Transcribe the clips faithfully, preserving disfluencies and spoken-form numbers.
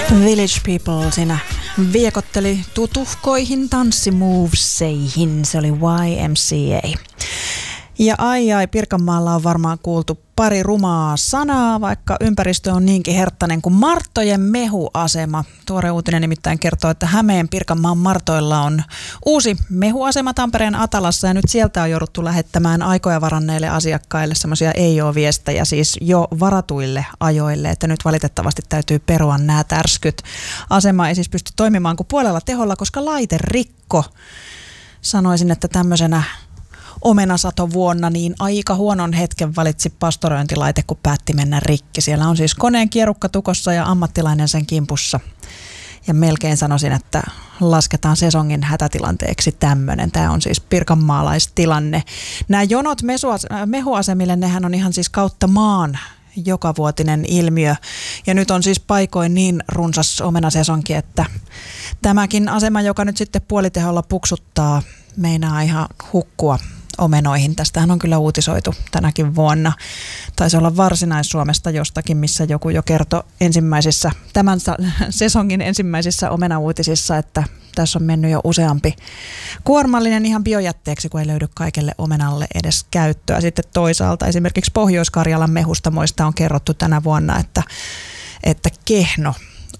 Village People siinä viekotteli tutuhkoihin tanssimoveseihin. Se oli Y M C A. Ja ai ai, Pirkanmaalla on varmaan kuultu pari rumaa sanaa, vaikka ympäristö on niinkin herttainen kuin Marttojen mehuasema. Tuore uutinen nimittäin kertoo, että Hämeen Pirkanmaan Martoilla on uusi mehuasema Tampereen Atalassa, ja nyt sieltä on jouduttu lähettämään aikoja varanneille asiakkaille semmoisia ei oo viestejä, siis jo varatuille ajoille, että nyt valitettavasti täytyy perua nämä tärskyt. Asema ei siis pysty toimimaan kuin puolella teholla, koska laite rikko. Sanoisin, että tämmöisenä omenasatovuonna niin aika huonon hetken valitsi pastorointilaite, kun päätti mennä rikki. Siellä on siis koneen kierukka tukossa ja ammattilainen sen kimpussa. Ja melkein sanoisin, että lasketaan sesongin hätätilanteeksi tämmöinen. Tämä on siis pirkanmaalaistilanne. Nämä jonot mehuasemille, nehän on ihan siis kautta maan jokavuotinen ilmiö. Ja nyt on siis paikoin niin runsas omenasesonki, että tämäkin asema, joka nyt sitten puoliteholla puksuttaa, meinaa ihan hukkua omenoihin. Tästähän on kyllä uutisoitu tänäkin vuonna. Taisi olla Varsinais-Suomesta jostakin, missä joku jo kertoi ensimmäisissä, tämän sesongin ensimmäisissä omenauutisissa, että tässä on mennyt jo useampi kuormallinen ihan biojätteeksi, kun ei löydy kaikelle omenalle edes käyttöä. Sitten toisaalta esimerkiksi Pohjois-Karjalan mehustamoista on kerrottu tänä vuonna, että, että kehno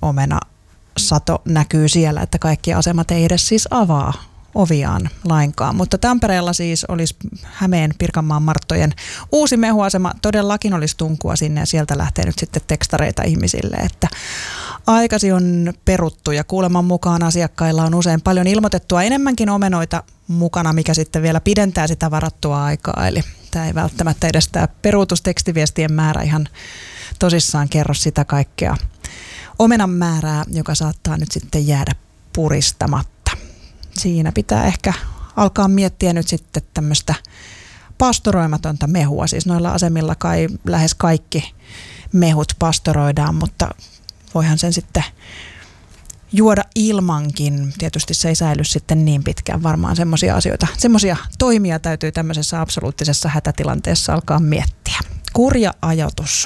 omenasato näkyy siellä, että kaikki asemat ei edes siis avaa oviaan lainkaan. Mutta Tampereella siis olisi Hämeen Pirkanmaan Marttojen uusi mehuasema. Todellakin olisi tunkua sinne ja sieltä lähtee nyt sitten tekstareita ihmisille, että aikasi on peruttu ja kuuleman mukaan asiakkailla on usein paljon ilmoitettua enemmänkin omenoita mukana, mikä sitten vielä pidentää sitä varattua aikaa. Eli tämä ei välttämättä edes tämä peruutustekstiviestien määrä ihan tosissaan kerro sitä kaikkea omenan määrää, joka saattaa nyt sitten jäädä puristamatta. Siinä pitää ehkä alkaa miettiä nyt sitten tämmöistä pastoroimatonta mehua. Siis noilla asemilla kai lähes kaikki mehut pastoroidaan, mutta voihan sen sitten juoda ilmankin. Tietysti se ei säily sitten niin pitkään. Varmaan semmoisia asioita, semmoisia toimia täytyy tämmöisessä absoluuttisessa hätätilanteessa alkaa miettiä. Kurja ajatus.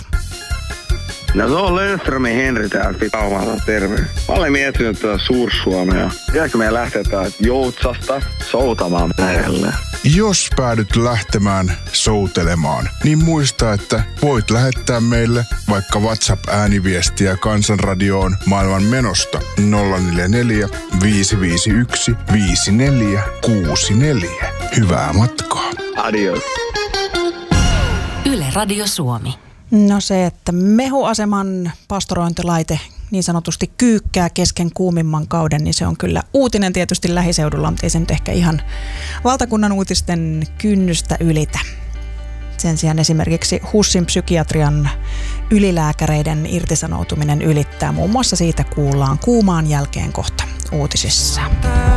No se on Löfströmin Henri täältä Pitaumalta, terve. Mä olen miettinyt tätä Suur-Suomea. Pitääkö meidän lähteä täältä Joutsasta soutamaan merelle? Jos päädyt lähtemään soutelemaan, niin muista, että voit lähettää meille vaikka WhatsApp-ääniviestiä Kansanradioon maailman menosta nolla neljä neljä, viisi viisi yksi, viisi neljä kuusi neljä. Hyvää matkaa. Adios. Yle Radio Suomi. No se, että mehuaseman pastorointilaite niin sanotusti kyykkää kesken kuumimman kauden, niin se on kyllä uutinen tietysti lähiseudulla, mutta ei se nyt ehkä ihan valtakunnan uutisten kynnystä ylitä. Sen sijaan esimerkiksi HUSin psykiatrian ylilääkäreiden irtisanoutuminen ylittää. Muun muassa siitä kuullaan kuumaan jälkeen kohta uutisissa.